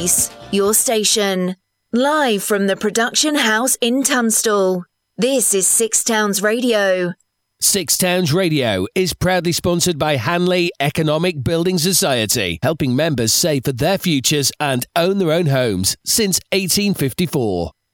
Voice, your station. Live from the production house in Tunstall. This is Six Towns Radio. Six Towns Radio is proudly sponsored by Hanley Economic Building Society, helping members save for their futures and own their own homes since 1854.